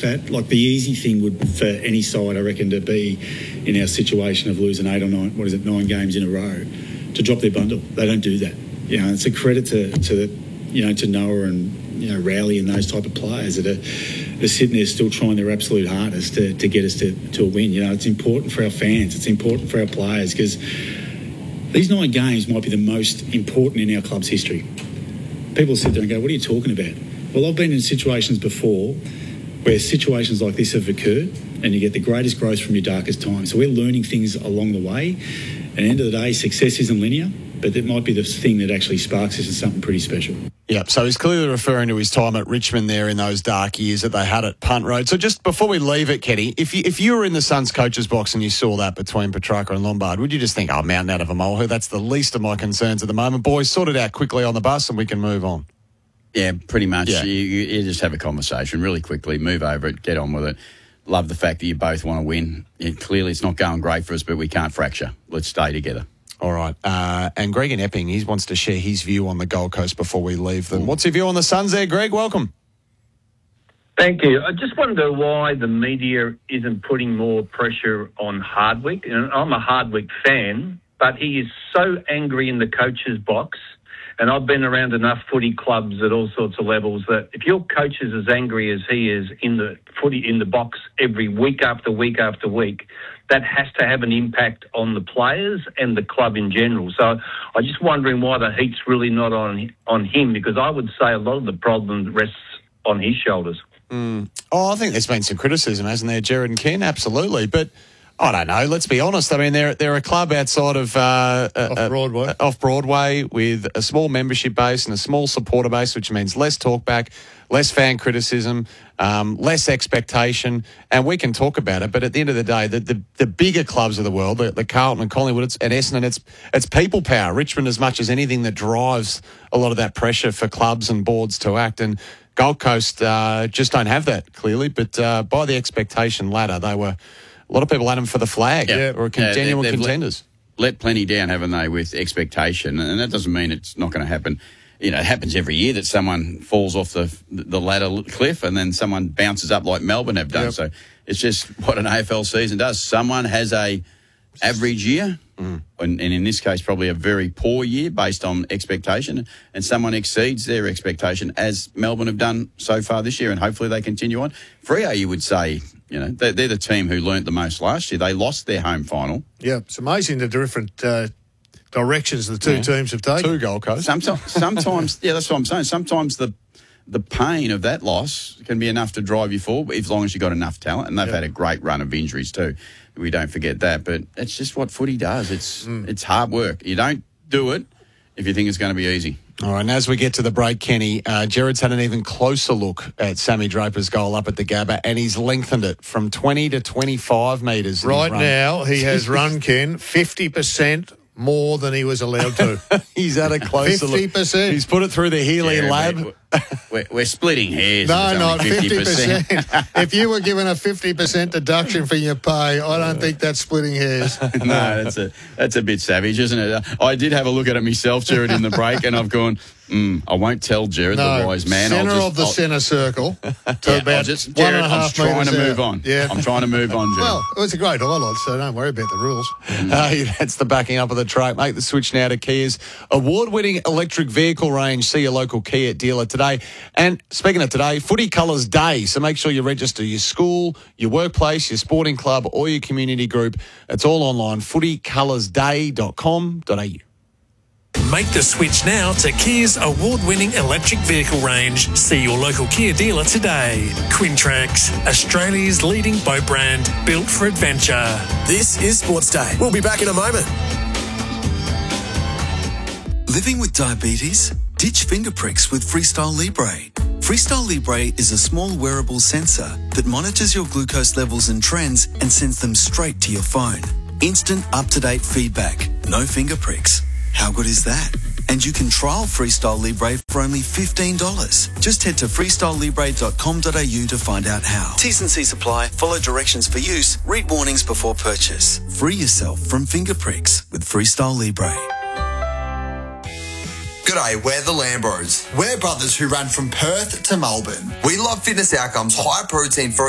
fat. Like the easy thing would for any side, I reckon, to be in our situation of losing 8 or 9, 9 games in a row, to drop their bundle. They don't do that. It's a credit to Noah and Rowley and those type of players that are sitting there still trying their absolute hardest to get us to a win. It's important for our fans. It's important for our players because these 9 games might be the most important in our club's history. People sit there and go, what are you talking about? Well, I've been in situations before where situations like this have occurred and you get the greatest growth from your darkest time. So we're learning things along the way. At the end of the day, success isn't linear, but it might be the thing that actually sparks us into something pretty special. Yep, so he's clearly referring to his time at Richmond there in those dark years that they had at Punt Road. So just before we leave it, Kenny, if you were in the Suns coach's box and you saw that between Petrarca and Lombard, would you just think, mountain out of a molehill, that's the least of my concerns at the moment. Boys, sort it out quickly on the bus and we can move on. Yeah, pretty much. Yeah. You just have a conversation really quickly, move over it, get on with it. Love the fact that you both want to win. Clearly it's not going great for us, but we can't fracture. Let's stay together. All right. And Greg in Epping, he wants to share his view on the Gold Coast before we leave them. What's your view on the Suns there, Greg? Welcome. Thank you. I just wonder why the media isn't putting more pressure on Hardwick. And I'm a Hardwick fan, but he is so angry in the coach's box. And I've been around enough footy clubs at all sorts of levels that if your coach is as angry as he is in the box every week after week after week, that has to have an impact on the players and the club in general. So I'm just wondering why the heat's really not on him, because I would say a lot of the problem rests on his shoulders. I think there's been some criticism, hasn't there, Jared and Ken? Absolutely. But I don't know. Let's be honest. I mean, they're a club outside of off Broadway with a small membership base and a small supporter base, which means less talkback, less fan criticism, less expectation, and we can talk about it. But at the end of the day, the bigger clubs of the world, the Carlton and Collingwood and Essendon, it's people power. Richmond, as much as anything, that drives a lot of that pressure for clubs and boards to act. And Gold Coast just don't have that clearly. But by the expectation ladder, they were. A lot of people had them for the flag or genuine contenders. Let plenty down, haven't they, with expectation? And that doesn't mean it's not going to happen. It happens every year that someone falls off the ladder cliff and then someone bounces up like Melbourne have done. Yep. So it's just what an AFL season does. Someone has a average year, and in this case probably a very poor year based on expectation, and someone exceeds their expectation, as Melbourne have done so far this year, and hopefully they continue on. Freo, you would say, they're the team who learnt the most last year. They lost their home final. Yeah, it's amazing the different directions the two teams have taken. 2 Gold Coast. Sometimes, that's what I'm saying. Sometimes the pain of that loss can be enough to drive you forward, as long as you've got enough talent. And they've had a great run of injuries too. We don't forget that. But it's just what footy does. It's hard work. You don't do it if you think it's going to be easy. All right, and as we get to the break, Kenny, Jared's had an even closer look at Sammy Draper's goal up at the Gabba, and he's lengthened it from 20 to 25 metres. Right now, he has run, Ken, 50% more than he was allowed to. He's had a closer 50%. Look. He's put it through the Healy lab. We're splitting hairs. No, not 50%. If you were given a 50% deduction for your pay, I don't think that's splitting hairs. No, that's a bit savage, isn't it? I did have a look at it myself, Jared, in the break, and I've gone, I won't tell Jared, the wise man. Centre of the centre circle to about Jared, 1.5 I'm trying metres to move out. on. Yeah. I'm trying to move on, Jared. Well, it was a great highlight, so don't worry about the rules. That's the backing up of the truck. Make the switch now to Kia's award-winning electric vehicle range. See your local Kia dealer today. And speaking of today, Footy Colours Day. So make sure you register your school, your workplace, your sporting club or your community group. It's all online, footycolorsday.com.au. Make the switch now to Kia's award-winning electric vehicle range. See your local Kia dealer today. Quintrax, Australia's leading boat brand, built for adventure. This is Sports Day. We'll be back in a moment. Living with diabetes? Ditch finger pricks with Freestyle Libre. Freestyle Libre is a small wearable sensor that monitors your glucose levels and trends and sends them straight to your phone. Instant up-to-date feedback. No finger pricks. How good is that? And you can trial Freestyle Libre for only $15. Just head to freestylelibre.com.au to find out how. T's and C's apply. Follow directions for use. Read warnings before purchase. Free yourself from finger pricks with Freestyle Libre. G'day, we're the Lambros. We're brothers who ran from Perth to Melbourne. We love fitness outcomes, high protein for